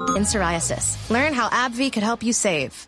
in psoriasis. Learn how AbbVie could help you save.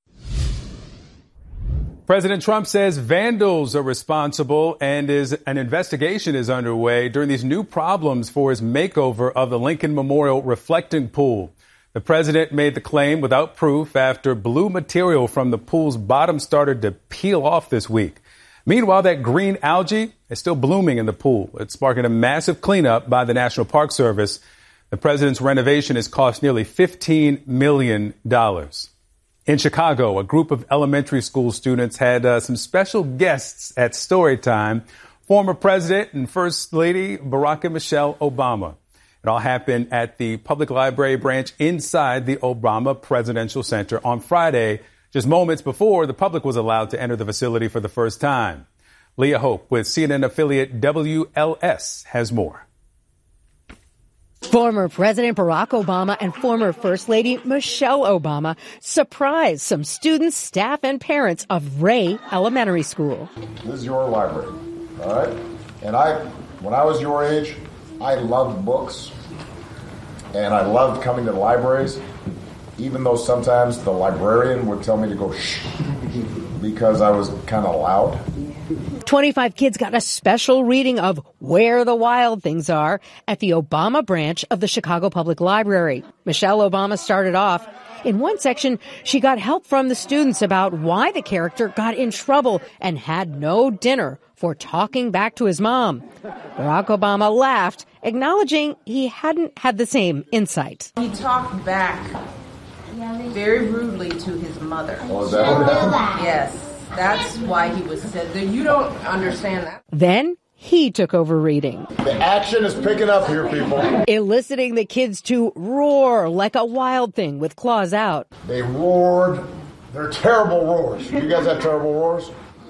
President Trump says vandals are responsible and an investigation is underway during these new problems for his makeover of the Lincoln Memorial reflecting pool. The president made the claim without proof after blue material from the pool's bottom started to peel off this week. Meanwhile, that green algae is still blooming in the pool. It's sparking a massive cleanup by the National Park Service. The president's renovation has cost nearly $15 million. In Chicago, a group of elementary school students had some special guests at story time. Former President and First Lady Barack and Michelle Obama. It all happened at the Public Library branch inside the Obama Presidential Center on Friday, just moments before the public was allowed to enter the facility for the first time. Leah Hope with CNN affiliate WLS has more. Former President Barack Obama and former First Lady Michelle Obama surprised some students, staff, and parents of Ray Elementary School. This is your library, all right? And when I was your age, I loved books, and I loved coming to the libraries, even though sometimes the librarian would tell me to go shh, because I was kind of loud. 25 kids got a special reading of Where the Wild Things Are at the Obama branch of the Chicago Public Library. Michelle Obama started off. In one section, she got help from the students about why the character got in trouble and had no dinner for talking back to his mom. Barack Obama laughed, acknowledging he hadn't had the same insight. He talked back very rudely to his mother. Oh, is that what happened? Yes. That's why he was said that. You don't understand that. Then he took over reading. The action is picking up here, people. Eliciting the kids to roar like a wild thing with claws out. They roared. They're terrible roars. You guys have terrible roars?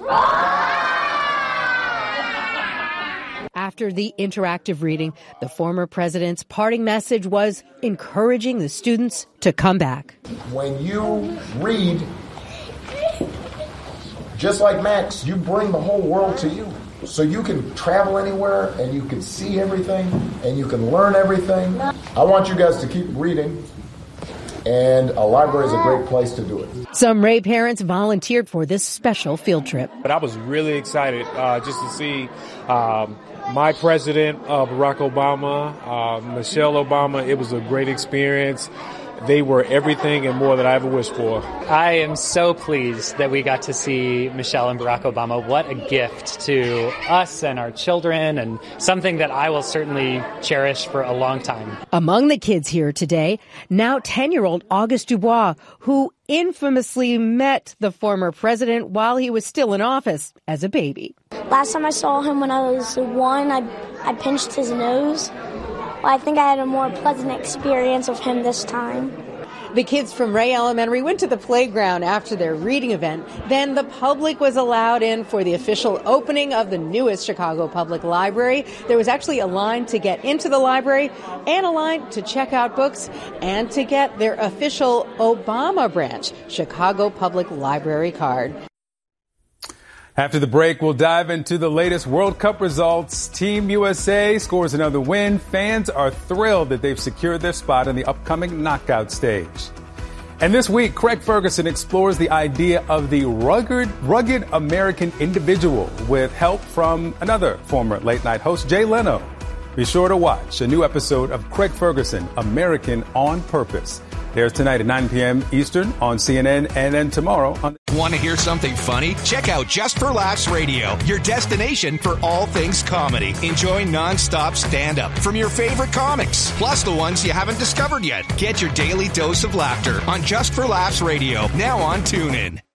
After the interactive reading, the former president's parting message was encouraging the students to come back. When you read, just like Max, you bring the whole world to you. So you can travel anywhere and you can see everything and you can learn everything. I want you guys to keep reading, and a library is a great place to do it. Some Ray parents volunteered for this special field trip. But I was really excited just to see my president, Barack Obama, Michelle Obama. It was a great experience. They were everything and more that I ever wished for. I am so pleased that we got to see Michelle and Barack Obama. What a gift to us and our children, and something that I will certainly cherish for a long time. Among the kids here today, now 10-year-old Auguste Dubois, who infamously met the former president while he was still in office as a baby. Last time I saw him when I was 1, I pinched his nose. I think I had a more pleasant experience of him this time. The kids from Ray Elementary went to the playground after their reading event. Then the public was allowed in for the official opening of the newest Chicago Public Library. There was actually a line to get into the library and a line to check out books and to get their official Obama branch Chicago Public Library card. After the break, we'll dive into the latest World Cup results. Team USA scores another win. Fans are thrilled that they've secured their spot in the upcoming knockout stage. And this week, Craig Ferguson explores the idea of the rugged American individual with help from another former late-night host, Jay Leno. Be sure to watch a new episode of Craig Ferguson, American on Purpose. There's tonight at 9 p.m. Eastern on CNN, and then tomorrow on... Want to hear something funny? Check out Just for Laughs Radio, your destination for all things comedy. Enjoy nonstop stand-up from your favorite comics, plus the ones you haven't discovered yet. Get your daily dose of laughter on Just for Laughs Radio, now on TuneIn.